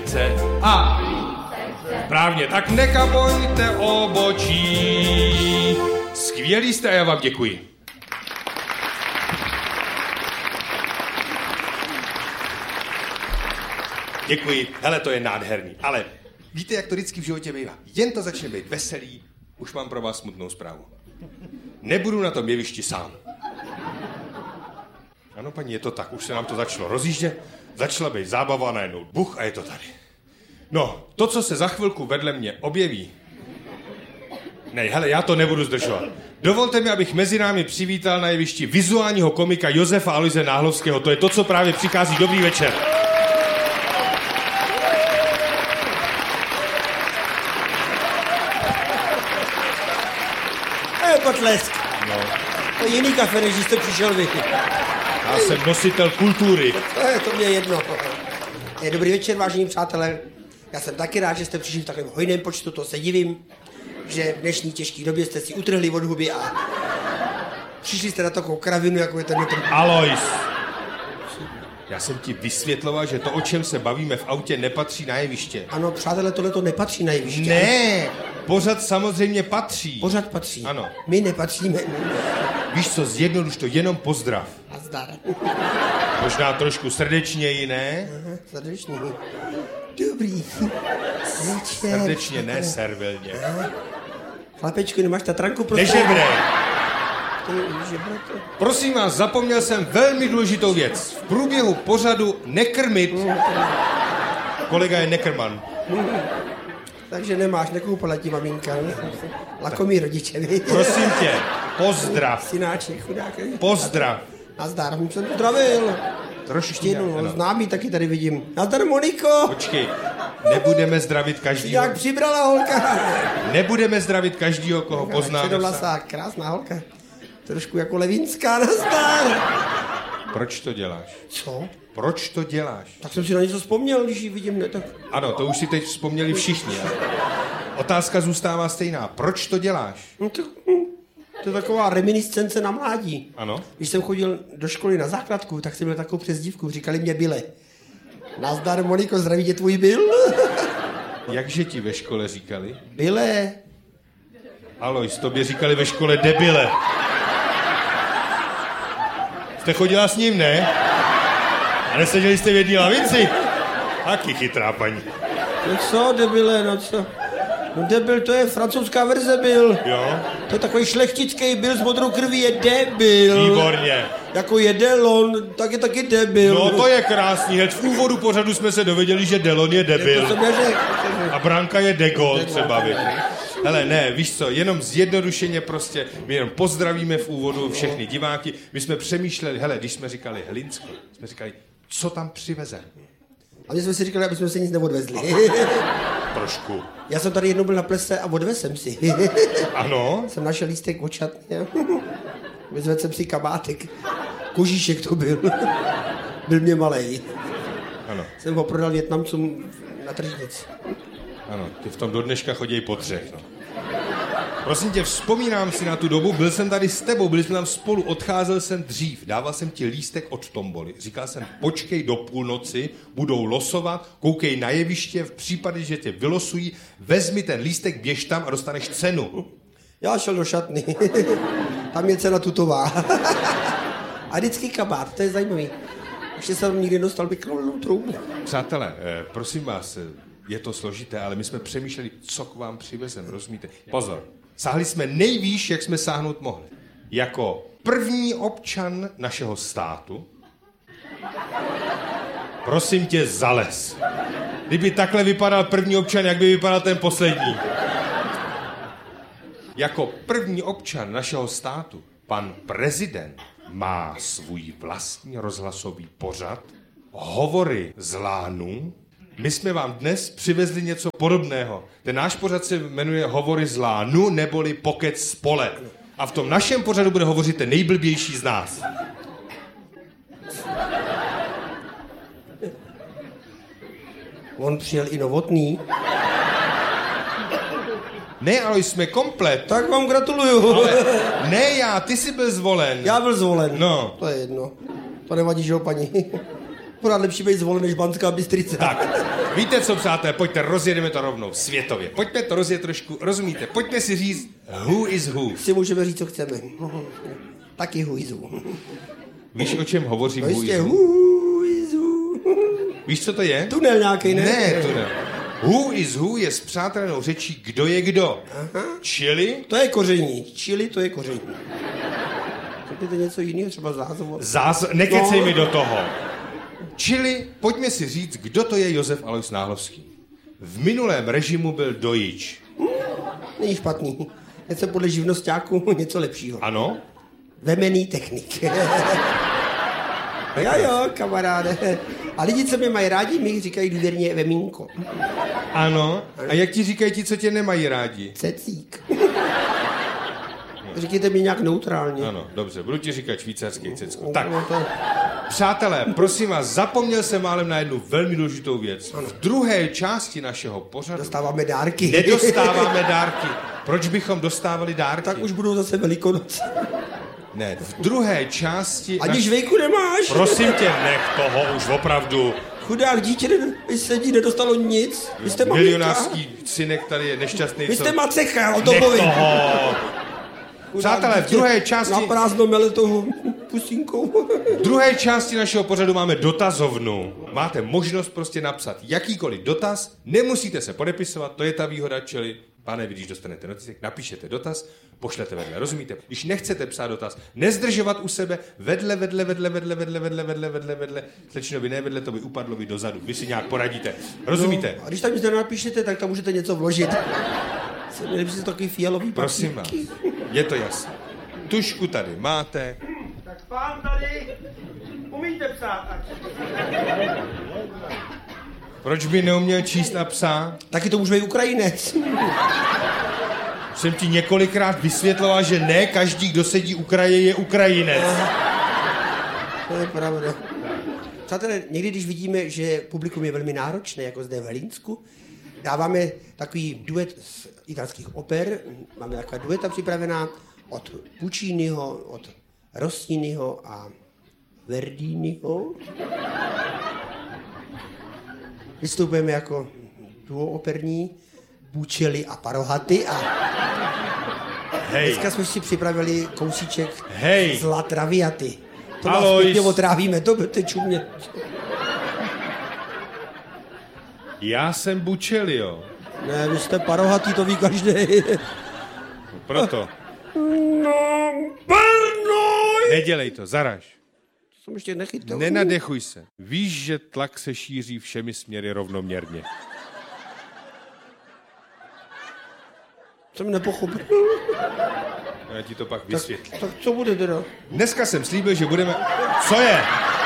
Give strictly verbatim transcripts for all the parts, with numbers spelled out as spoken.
srdce a... Správně, tak nekapojte obočí. Skvělý jste a já vám děkuji. Děkuji, hele, to je nádherný, ale víte, jak to vždycky v životě bývá. Jen to začne být veselý, už mám pro vás smutnou zprávu. Nebudu na tom jevišti sám. Ano, paní, je to tak, už se nám to začalo rozjíždět, začala být zábava, najednou buch a je to tady. No, to, co se za chvilku vedle mě objeví... Ne, hele, já to nebudu zdržovat. Dovolte mi, abych mezi námi přivítal na jevišti vizuálního komika Josefa Aloise Náhlovského. To je to, co právě přichází. Dobrý večer. Je potlesk. No. To je jiný kafe, než jste přišel vy. Já jsem nositel kultury. To je to mě jedno. Je, dobrý večer, vážení přátelé. Já jsem taky rád, že jste přišli v takovém hojném počtu, to se divím, že v dnešní těžké době jste si utrhli od huby a přišli jste na takovou kravinu, jako je ten ten... Alois. Já jsem ti vysvětloval, že to, o čem se bavíme v autě, nepatří na jeviště. Ano, přátelé, tohle to nepatří na jeviště. Ne, pořad samozřejmě patří. Pořad patří. Ano. My nepatříme. Víš co, zjednoduš to, jenom pozdrav. A zdar. Možná trošku srdečněji, ne? Aha, srdečně. Dobrý. Večer. Srdečně, ne servilně. Chlapečku, nemáš tatranku, prosím? Nežebrej. Nežebrej to. Prosím vás, zapomněl jsem velmi důležitou věc. V průběhu pořadu nekrmit. Kolega je nekrman. Takže nemáš, nekoupala ti maminka. Lakomí rodiče, víš? Prosím tě, pozdrav. Synáček, chudák. Pozdrav. Nazdar, jsem se pozdravil. Trošku jednou, známý taky tady vidím. Nazdar, Moniko. Počkej, nebudeme zdravit každýho. Jak přibrala holka. Nebudeme zdravit každýho, koho poznáme. Čedovlasá, krásná holka. Trošku jako Levinská, nazdar. Proč to děláš? Co? Proč to děláš? Tak jsem si na něco vzpomněl, když ji vidím, ne tak... Ano, to už si teď vzpomněli všichni. Otázka zůstává stejná. Proč to děláš? No to, to je taková reminiscence na mládí. Ano. Když jsem chodil do školy na základku, tak jsem měl takovou přezdívku, říkali mě Bile. Nazdar, Moniko, zdraví tě tvůj Bill. Jakže ti ve škole říkali? Bile. Alois, tobě říkali ve škole debile. Jste chodila s ním, ne? A neseděli jste v jedné lavici? Taky chytrá paní. No co, debile, no co? No debil, to je francouzská verze Bill. Jo? To je takový šlechtický Bill s modrou krví, je debil. Výborně. Jako je Delon, tak je taky debil. No to je krásný, hned v úvodu pořadu jsme se dověděli, že Delon je debil. To jsem neřekl. A Branka je de Gaulle třeba. Hele, ne, víš co, jenom zjednodušeně prostě, my jenom pozdravíme v úvodu všechny diváky. My jsme přemýšleli, hele, když jsme říkali Hlinsko, jsme říkali, co tam přiveze. A my jsme si říkali, aby jsme se nic neodvezli. Trošku. Já jsem tady jednou byl na plese a odvez jsem si. Ano? Jsem našel lístek očatně. Vyzvedl jsem si kabátek. Kožíšek to byl. Byl mě malej. Ano. Jsem ho prodal Vietnamcům na tržnici. Ano, ty v tom do dneška chodějí po třech, no. Prosím tě, vzpomínám si na tu dobu, byl jsem tady s tebou, byli jsme tam spolu, odcházel jsem dřív, dával jsem ti lístek od tomboly, říkal jsem, počkej do půlnoci, budou losovat, koukej na jeviště, v případě, že tě vylosují, vezmi ten lístek, běž tam a dostaneš cenu. Já šel do šatny, tam je cena tutová. A vždycky kabát, to je zajímavý. Ještě jsem nikdy dostal mikrovalnou troubu. Přátelé, eh, prosím vás, je to složité, ale my jsme přemýšleli, co k vám přivezem, rozumíte? Pozor, sáhli jsme nejvýš, jak jsme sáhnout mohli. Jako první občan našeho státu, prosím tě, zales. Kdyby takhle vypadal první občan, jak by vypadal ten poslední? Jako první občan našeho státu, pan prezident má svůj vlastní rozhlasový pořad, hovory z lánů. My jsme vám dnes přivezli něco podobného. Ten náš pořad se jmenuje Hovory z lánu, neboli Pokec z pole. A v tom našem pořadu bude hovořit ten nejblbější z nás. On přijel i Novotný. Ne, ale jsme komplet. Tak vám gratuluju. Ale ne já, ty jsi byl zvolen. Já byl zvolen. No. To je jedno. To nevadí, že jo, paní? Pořád lepší být zvolen než Banská Bystrica. Tak, Víte co, přátelé, pojďte, rozjedeme to rovnou, světově. Pojďme to rozjet trošku, rozumíte? Pojďme si říct, who is who. Si můžeme říct, co chceme. Taky who is who. Víš, o čem hovořím, No who is jistě, who? who is who. Víš, co to je? Tunel nějaký, ne? Ne, tunel. Who is who je spřátelenou řečí, kdo je kdo. Aha. Čili? To je koření. Čili to je koření. Řekněte něco jiného, třeba zázovo. Zás... Nekecej No. mi do toho. Čili pojďme si říct, kdo to je Josef Alois Náhlovský. V minulém režimu byl dojič. Není špatný. Něco podle živnosťáku, něco lepšího. Ano? Vemený technik. jo, jo, kamaráde. A lidi, co mě mají rádi, mi říkají důvěrně Vemínko. Ano. A jak ti říkají ti, co tě nemají rádi? Cecík. Říkejte mi nějak neutrálně. Ano, dobře, budu ti říkat švýcarský cecko. Tak, No, to... přátelé, prosím vás, zapomněl jsem málem na jednu velmi důležitou věc. V druhé části našeho pořadu Dostáváme dárky. nedostáváme dárky. Proč bychom dostávali dárky? Tak už budou zase Velikonoce. Ne, v druhé části... Ani žvejku nemáš. Prosím tě, nech toho už opravdu. Chudák dítě vy sedí, nedostalo nic. Vy jste maminka. Milionářský synek tady je nešťastný. Vy co- jste macecha, o to Nech mluvím. toho. Chudák Přátelé, v dítě druhé části... Na prázdno mele toho pusínkou. V druhé části našeho pořadu máme dotazovnu. Máte možnost prostě napsat jakýkoliv dotaz, nemusíte se podepisovat, to je ta výhoda, čili pane, vy, když dostanete noticek, napíšete dotaz, pošlete vedle, rozumíte? Když nechcete psát dotaz, nezdržovat u sebe, vedle, vedle, vedle, vedle, vedle, vedle, vedle, vedle, vedle, slečno, vy ne vedle, to by upadlo vy dozadu, vy si nějak poradíte, rozumíte? No, a když tam nic nenapíšete, tak tam můžete něco vložit. Jsem měli byste takový fialový Prosím vás, papírky. je to jasné. Tušku tady máte. Tak pán tady, umíte psát. Proč by neuměl číst a psát? Taky to může být Ukrajinec. Jsem ti několikrát vysvětloval, že ne každý, kdo sedí u kraje, je Ukrajinec. To je pravda. Přátelé, někdy, když vidíme, že publikum je velmi náročné, jako zde v Helínsku, dáváme takový duet z italských oper, máme taková dueta připravená od Pucciniho, od Rossiniho a Verdiniho. Vystupujeme jako duo operní, Bučely a Parohaty a Hej, dneska jsme si připravili kousíček Hej. z La Traviaty. To vás Alois. pěkně otrávíme, to budete čumět. já jsem Bučelio, Ne, vy jste Parohatý, to ví každý. proto. No, Brnoj! Nedělej to, zaraž. Jsem ještě nechytil. Nenadechuj se. Víš, že tlak se šíří všemi směry rovnoměrně. Jsem nepochopil. Já ti to pak vysvětlím. Tak co bude teda? Dneska jsem slíbil, že budeme... Co je?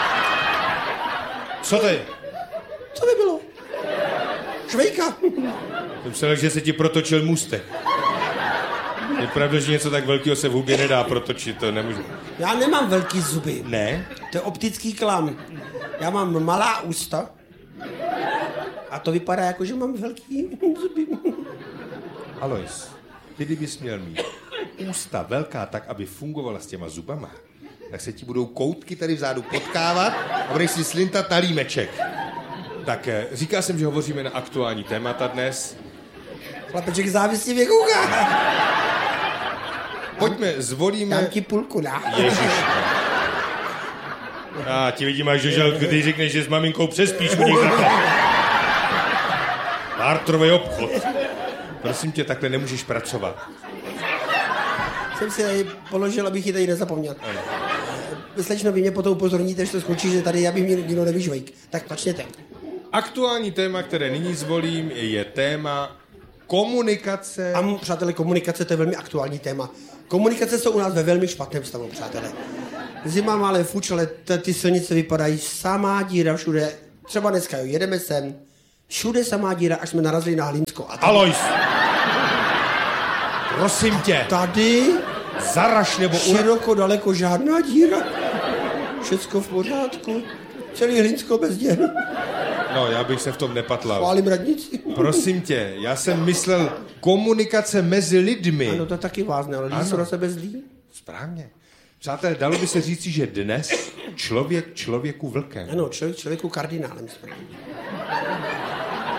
Co to je? Co by bylo? Švejka. Jsem myslel, že se ti protočil můstek. Je pravda, že něco tak velkého se v hubě nedá protočit, to nemůžu. Já nemám velký zuby. Ne? To je optický klam. Já mám malá ústa. A to vypadá jako, že mám velký zuby. Alois, ty kdybys měl mít ústa velká tak, aby fungovala s těma zubama, tak se ti budou koutky tady vzadu potkávat a budeš si slintat na límeček. Tak eh, říkal jsem, že hovoříme na aktuální témata dnes. Chlapeček závislivě kouká. Pojďme, zvolíme... Dám ti půlku, dá. Ježiš. A ti vidím až do žaludku, ty řekneš, že s maminkou přespíš u nich za Bartrový obchod. Prosím tě, takhle nemůžeš pracovat. Jsem si tady položil, abych ji tady nezapomněl. Slečno, vy mě potom upozorníte, že to skončí, že tady já bych mě nikdo nevyžvejk. Tak začněte. Aktuální téma, které nyní zvolím, je téma komunikace. A přátelé, komunikace, to je velmi aktuální téma. Komunikace jsou u nás ve velmi špatném stavu, přátelé. Zima má ale fuč, ale t- ty silnice vypadají samá díra všude. Třeba dneska, jo, jedeme sem, všude samá díra, až jsme narazili na Hlínsko. A tady, Alois! Prosím tě, tady zaraž nebo ura... široko, daleko žádná díra. Všecko v pořádku. Celý Hlínsko bez děr. No, já bych se v tom nepatlal. Chválím radnici. Prosím tě, já jsem myslel komunikace mezi lidmi. Ano, to taky vázne, ale lidi jsou na sebe zlí. Správně. Přátelé, dalo by se říci, že dnes člověk člověku vlkem. Ano, člověk člověku kardinálem.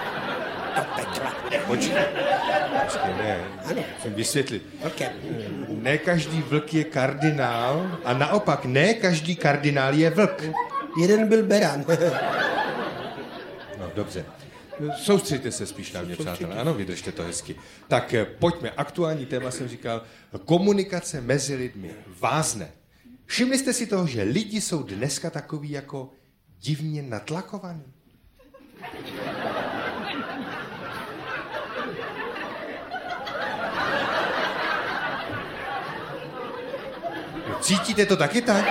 do pekla. Počkej. Počkej, ne. Musím vysvětlit. Okay. Ne každý vlk je kardinál a naopak ne každý kardinál je vlk. Jeden byl beran. No, dobře. Soustřeďte se spíš na mě, přátelé. Ano, vydržte to hezky. Tak pojďme. Aktuální téma jsem říkal. Komunikace mezi lidmi. Vázne. Všimli jste si toho, že lidi jsou dneska takový jako divně natlakovaný? No, cítíte to taky tak?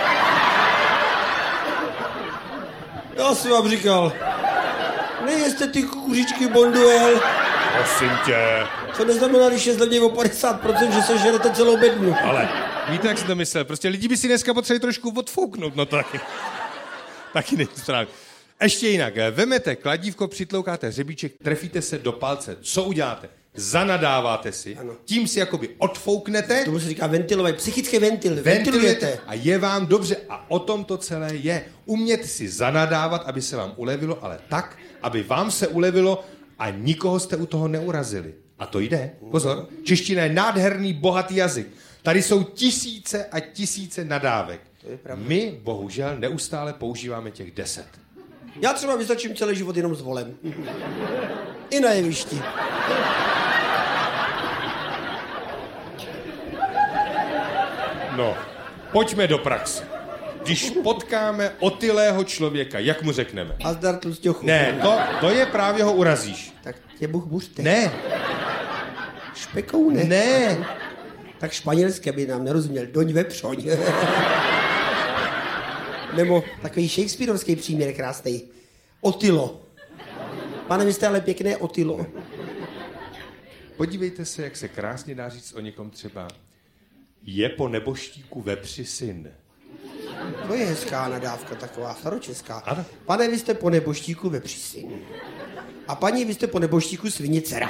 Já jsem vám říkal, nejeste ty kukuřičky Bonduel. Prosím tě. Co neznamená, když je zlevněji o padesát procent, že se žerete celou bednu. Ale víte, jak jsem to myslel? Prostě lidi by si dneska potřebovali trošku odfouknout, no to taky. Taky není správně. Ještě jinak, vemete kladívko, přitloukáte hřebíček, trefíte se do palce. Co uděláte? Zanadáváte si, ano. Tím si jakoby odfouknete. Tomu se říká ventilovat, psychický ventil, ventilujete. A je vám dobře a o tom to celé je. Umět si zanadávat, aby se vám ulevilo, ale tak, aby vám se ulevilo a nikoho jste u toho neurazili. A to jde. Pozor, čeština je nádherný, bohatý jazyk. Tady jsou tisíce a tisíce nadávek. My, bohužel, neustále používáme těch deset. Já třeba vystačím celý život jenom s volem. I na jevišti. No, pojďme do praxe. Když potkáme otylého člověka, jak mu řekneme? Azdar tlusťochu. Ne, to, to je právě ho urazíš. Tak tě Bůh buřte. Ne. Špekou ne. Ne. Tak španělské by nám nerozuměl. Doň vepřoň. Nebo takový shakespearovský příměr krásný. Otylo. Pane, vy jste ale pěkné Otylo. Podívejte se, jak se krásně dá říct o někom třeba. Je po neboštíku vepři syn. To je hezká nadávka, taková staročeská. Ano. Pane, vy jste po neboštíku vepři syn. A paní, vy jste po neboštíku svině dcera.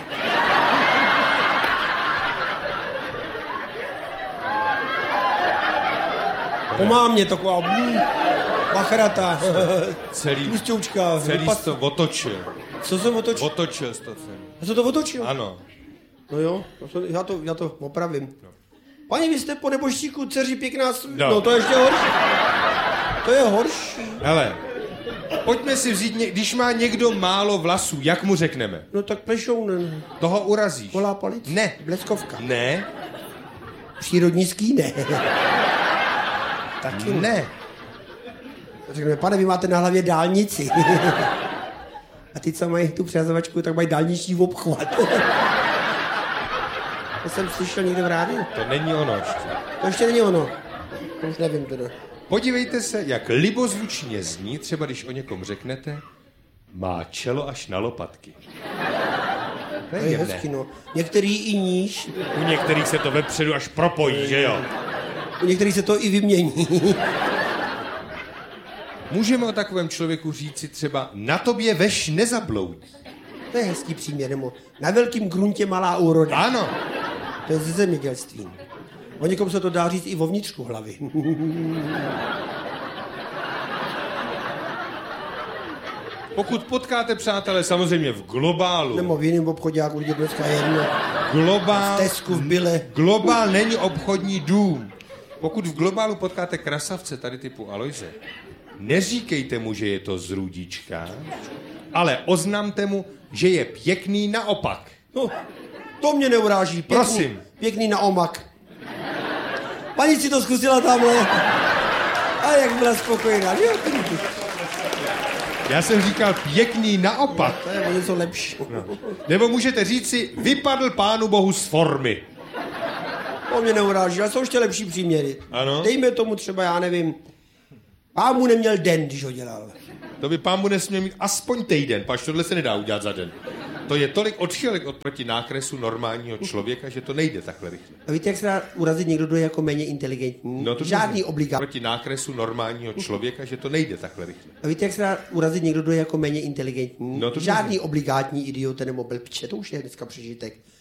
Po mámě taková mm, bachrata. Celý, tlusťoučka. celý jsi to otočil. Co jsem otočil? Otočil jsi to celý. Já jsem to otočil? Ano. No jo, já to, já to opravím. No. Paní, vy jste po neboštíku dceři pěkná... Sv... No. no to je ještě horší. To je horší. Hele, pojďme si vzít, ně... když má někdo málo vlasů, jak mu řekneme? No tak plešounen. Toho urazíš. Kolá palic? Ne. Bleskovka? Ne. Přírodní skýne? Taky ne. Řekneme, pane, vy máte na hlavě dálnici. A ty, co mají tu přehazovačku, tak mají dálniční obchvat. To jsem slyšel někde v rádiu. To není ono ještě. To ještě není ono. To už nevím teda. Podívejte se, jak libozvučně zní, třeba když o někom řeknete, má čelo až na lopatky. To je hezky, no. Některý i níž. U některých se to vepředu až propojí, že jo? U některých se to i vymění. Můžeme o takovém člověku říci třeba, na tobě veš nezabloudí. To je hezký příměr, nebo na velkým gruntě malá úroda. Ano. To je ze zemědělství. O někom se to dá říct i o vnitřku hlavy. Pokud potkáte, přátelé, samozřejmě v globálu. Nebo v jiném obchodě, jak určitě dneska jedno. Globál, v Tesku, v Bile. Globál není obchodní dům. Pokud v globálu potkáte krasavce tady typu Alojze, neříkejte mu, že je to zrůdička, ale oznamte mu, že je pěkný naopak. No, to mě neuráží. Pěkný, Prosím. Pěkný na omak. Paní si to zkusila tamhle. A jak byla spokojená. Jo, Já jsem říkal pěkný naopak. to je o něco lepší. No. Nebo můžete říci, vypadl pánu bohu z formy. To mě neuráží, ale jsou ještě lepší příměry. Ano. Dejme tomu třeba, já nevím, pán mu neměl den, když ho dělal. To by pán mu nesměl mít aspoň týden, pač tohle se nedá udělat za den. To je tolik odchylek oproti nákresu normálního člověka, že to nejde takhle rychle. A víte, jak se dá urazit někdo, kdo je jako méně inteligentní? No to Žádný obligát. Proti nákresu normálního člověka, že to nejde takhle rychle. A víte, jak se dá urazit někdo, kdo je jako méně inteligentní? No to Žádný obligátní idiot nebo blbče, to už je dneska přežitek.